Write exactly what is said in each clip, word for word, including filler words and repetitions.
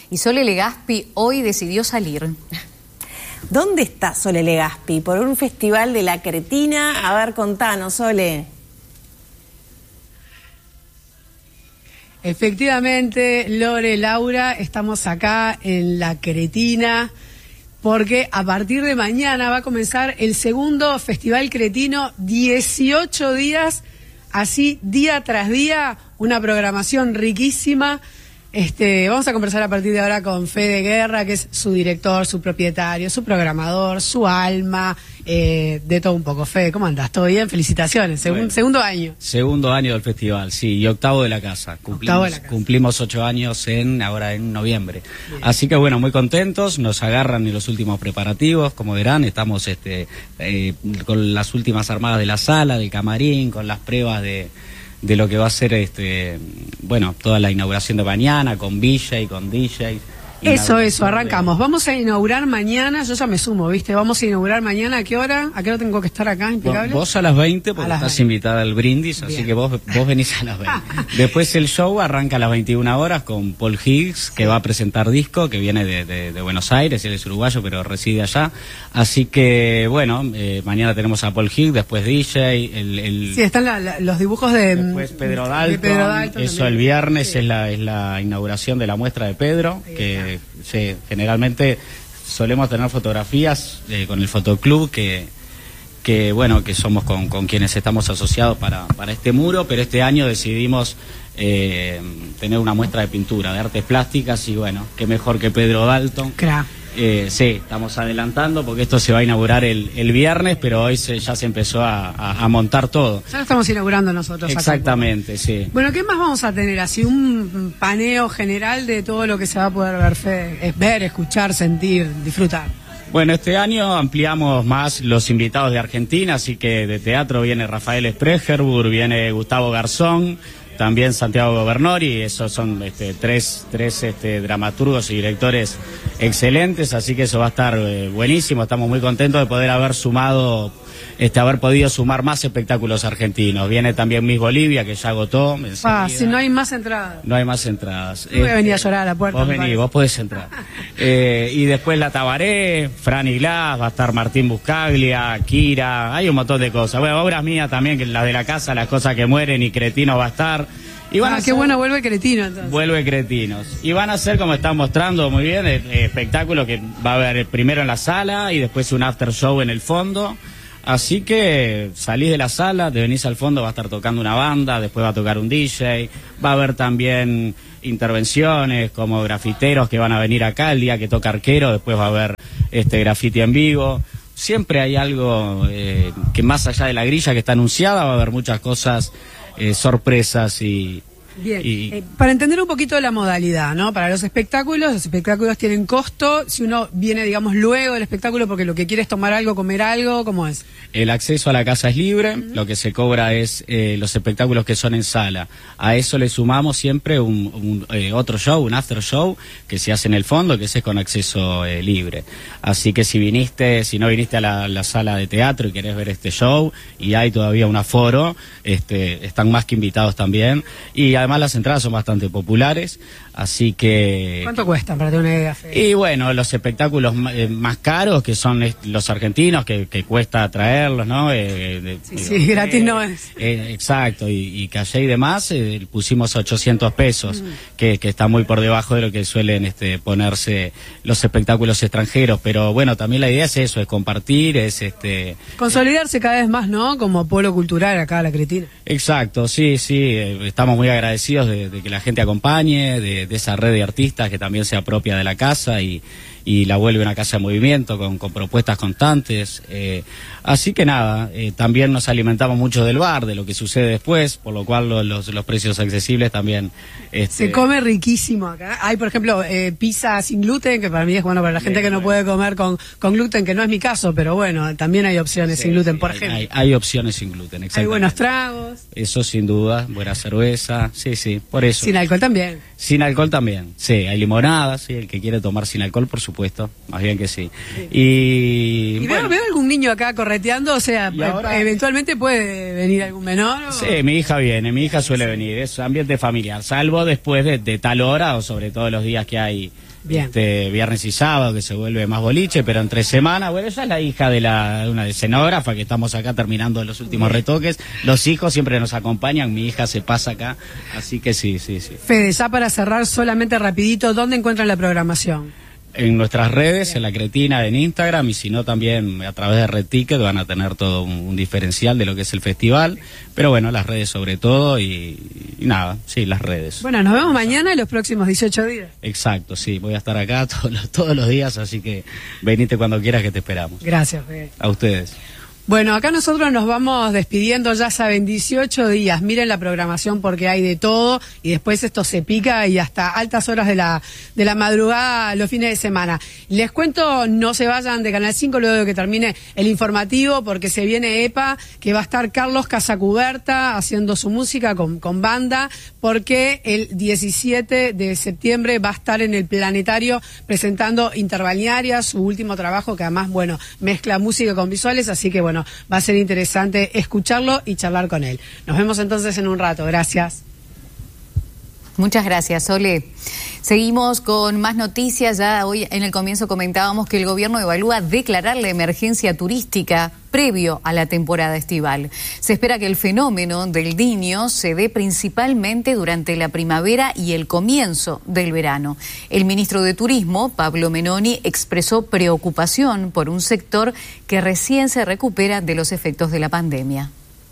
y Sole Legaspi hoy decidió salir. ¿Dónde está Sole Legaspi? ¿Por un festival de La Cretina? A ver, contanos, Sole. Efectivamente, Lore, Laura, estamos acá en La Cretina porque a partir de mañana va a comenzar el segundo Festival Cretino, dieciocho días, así día tras día, una programación riquísima. Este, vamos a conversar a partir de ahora con Fede Guerra, que es su director, su propietario, su programador, su alma, eh, de todo un poco. Fede, ¿cómo andás? ¿Todo bien? Felicitaciones. Segun, bueno, segundo año. Segundo año del festival, sí, y octavo de la casa. Cumplimos, de la casa. cumplimos ocho años en ahora en noviembre. Bien. Así que bueno, muy contentos, nos agarran en los últimos preparativos, como verán, estamos este, eh, con las últimas armadas de la sala, del camarín, con las pruebas de... de lo que va a ser este bueno toda la inauguración de mañana con V J y con D J. Eso, eso, arrancamos. De... Vamos a inaugurar mañana, yo ya me sumo, ¿viste? Vamos a inaugurar mañana, ¿a qué hora? ¿A qué hora tengo que estar acá, impecable? Vos a las veinte, porque estás veinte. Invitada al brindis, Bien. Así que vos, vos venís a las veinte. Después el show arranca a las veintiuna horas con Paul Higgs, que sí. va a presentar disco, que viene de, de, de Buenos Aires, él es uruguayo, pero reside allá. Así que, bueno, eh, mañana tenemos a Paul Higgs, después D J, el... el... Sí, están la, la, los dibujos de... Después Pedro Dalton, de Pedro Dalton eso también. El viernes sí. es, la, es la inauguración de la muestra de Pedro, que... Sí, generalmente solemos tener fotografías eh, con el fotoclub que, que bueno, que somos con, con quienes estamos asociados para, para este muro, pero este año decidimos eh, tener una muestra de pintura, de artes plásticas y bueno, qué mejor que Pedro Dalton. Crack. Eh, sí, estamos adelantando porque esto se va a inaugurar el, el viernes, pero hoy se, ya se empezó a, a, a montar todo. Ya lo estamos inaugurando nosotros. Exactamente, acá. sí. Bueno, ¿qué más vamos a tener? Así un paneo general de todo lo que se va a poder ver, Fede, ver, escuchar, sentir, disfrutar. Bueno, este año ampliamos más los invitados de Argentina, así que de teatro viene Rafael Sprecherburg, viene Gustavo Garzón, también Santiago Gobernori, esos son este, tres, tres este, dramaturgos y directores excelentes, así que eso va a estar eh, buenísimo, estamos muy contentos de poder haber sumado, este, haber podido sumar más espectáculos argentinos. Viene también Miss Bolivia, que ya agotó. Ah, si no hay más entradas. No hay más entradas. Yo voy a venir a llorar a la puerta. Vos venís, vos podés entrar. eh, y después La Tabaré, Fran y Glass, va a estar Martín Buscaglia, Kira, hay un montón de cosas. Bueno, obras mías también, que las de la casa, Las cosas que mueren y Cretino va a estar. Y van ah, a qué ser, bueno, vuelve Cretino entonces. Vuelve Cretinos. Y van a ser, como están mostrando muy bien, el, el espectáculo que va a haber primero en la sala y después un after show en el fondo. Así que salís de la sala, te venís al fondo, va a estar tocando una banda, después va a tocar un D J, va a haber también intervenciones como grafiteros que van a venir acá el día que toca Arquero, después va a haber este graffiti en vivo. Siempre hay algo eh, que más allá de la grilla que está anunciada, va a haber muchas cosas, eh, sorpresas y... Bien, y... Eh, para entender un poquito la modalidad, ¿no? Para los espectáculos, los espectáculos tienen costo, si uno viene, digamos, luego del espectáculo porque lo que quiere es tomar algo, comer algo, ¿cómo es? El acceso a la casa es libre, uh-huh. Lo que se cobra es eh, los espectáculos que son en sala. A eso le sumamos siempre un, un eh, otro show, un after show, que se hace en el fondo, que ese es con acceso eh, libre. Así que si viniste, si no viniste a la, la sala de teatro y querés ver este show, y hay todavía un aforo, este, están más que invitados también, y además las entradas son bastante populares, así que... ¿Cuánto cuestan para tener una idea, Fede? Y bueno, los espectáculos eh, más caros, que son los argentinos, que, que cuesta traerlos, ¿no? Eh, de, sí, digo, sí, gratis eh, no es. Eh, exacto, y, y calle y demás, eh, pusimos ochocientos pesos, mm. que, que está muy por debajo de lo que suelen este, ponerse los espectáculos extranjeros, pero bueno, también la idea es eso, es compartir, es... este consolidarse cada vez más, ¿no? Como polo cultural acá, La Cretina. Exacto, sí, sí, eh, estamos muy agradecidos de, de que la gente acompañe, de, de esa red de artistas que también se apropia de la casa y, y la vuelve una casa de movimiento con, con propuestas constantes. Eh, así que nada, eh, también nos alimentamos mucho del bar, de lo que sucede después, por lo cual lo, los, los precios accesibles también... Este... Se come riquísimo acá. Hay, por ejemplo, eh, pizza sin gluten, que para mí es bueno para la gente Bien, que no bueno. puede comer con, con gluten, que no es mi caso, pero bueno, también hay opciones sí, sin gluten, sí, por hay, ejemplo. Hay, hay opciones sin gluten, exactamente. Hay buenos tragos. Eso sin duda, buena cerveza, sí. sí, sí, por eso. Sin alcohol también. Sin alcohol también, sí, hay limonadas, sí, el que quiere tomar sin alcohol, por supuesto, más bien que sí. Sí. Y, ¿Y bueno, veo, veo algún niño acá correteando? O sea, Y ahora- eventualmente puede venir algún menor. ¿O? sí, mi hija viene, mi hija suele venir, es ambiente familiar, salvo después de, de tal hora o sobre todo los días que hay Bien. este, viernes y sábado, que se vuelve más boliche, pero entre semana, bueno, ella es la hija de, la, de una escenógrafa, que estamos acá terminando los últimos Bien. retoques, los hijos siempre nos acompañan, mi hija se pasa acá, así que sí, sí, sí. Fede, ya para cerrar solamente rapidito, ¿dónde encuentran la programación? En nuestras redes, en La Cretina, en Instagram, y si no también a través de Red Ticket van a tener todo un, un diferencial de lo que es el festival, pero bueno, las redes sobre todo y, y nada, sí, las redes. Bueno, nos vemos mañana y los próximos dieciocho días. Exacto, sí, voy a estar acá todos los, todos los días, así que venite cuando quieras que te esperamos. Gracias, Fede. A ustedes. Bueno, acá nosotros nos vamos despidiendo, ya saben, dieciocho días. Miren la programación porque hay de todo y después esto se pica y hasta altas horas de la de la madrugada los fines de semana. Les cuento, no se vayan de Canal cinco luego de que termine el informativo porque se viene E P A, que va a estar Carlos Casacuberta haciendo su música con, con banda, porque el diecisiete de septiembre va a estar en el Planetario presentando Interbalnearia, su último trabajo que además, bueno, mezcla música con visuales, así que bueno, va a ser interesante escucharlo y charlar con él. Nos vemos entonces en un rato. Gracias. Muchas gracias, Sole. Seguimos con más noticias. Ya hoy en el comienzo comentábamos que el gobierno evalúa declarar la emergencia turística previo a la temporada estival. Se espera que el fenómeno del Niño se dé principalmente durante la primavera y el comienzo del verano. El ministro de Turismo, Pablo Menoni, expresó preocupación por un sector que recién se recupera de los efectos de la pandemia.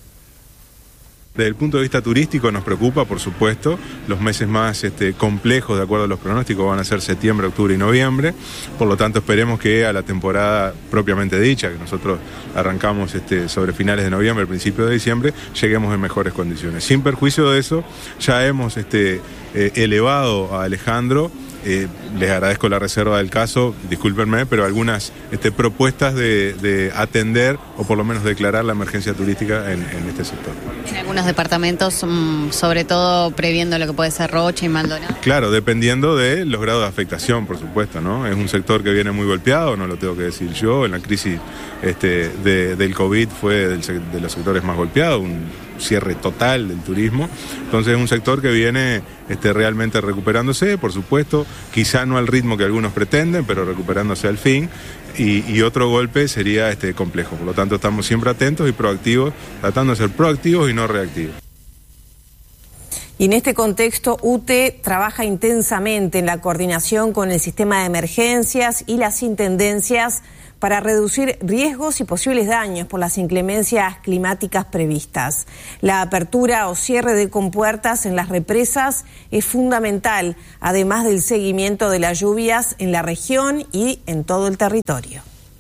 Desde el punto de vista turístico nos preocupa, por supuesto, los meses más este, complejos de acuerdo a los pronósticos van a ser septiembre, octubre y noviembre, por lo tanto esperemos que a la temporada propiamente dicha, que nosotros arrancamos este, sobre finales de noviembre, principio de diciembre, lleguemos en mejores condiciones. Sin perjuicio de eso, ya hemos este, eh, elevado a Alejandro, eh, les agradezco la reserva del caso, discúlpenme, pero algunas este, propuestas de, de atender o por lo menos declarar la emergencia turística en, en este sector. En algunos departamentos, mmm, sobre todo previendo lo que puede ser Rocha y Maldonado. Claro, dependiendo de los grados de afectación, por supuesto, ¿no? Es un sector que viene muy golpeado, no lo tengo que decir yo, en la crisis este, de, del COVID fue del, de los sectores más golpeados, un cierre total del turismo, entonces es un sector que viene este, realmente recuperándose, por supuesto, quizá no al ritmo que algunos pretenden, pero recuperándose al fin. Y, y otro golpe sería este complejo. Por lo tanto, estamos siempre atentos y proactivos, tratando de ser proactivos y no reactivos. Y en este contexto, U T E trabaja intensamente en la coordinación con el sistema de emergencias y las intendencias para reducir riesgos y posibles daños por las inclemencias climáticas previstas. La apertura o cierre de compuertas en las represas es fundamental, además del seguimiento de las lluvias en la región y en todo el territorio.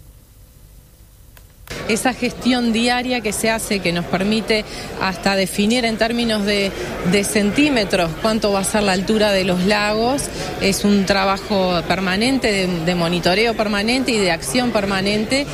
Esa gestión diaria que se hace, que nos permite hasta definir en términos de, de centímetros cuánto va a ser la altura de los lagos, es un trabajo permanente, de, de monitoreo permanente y de acción permanente.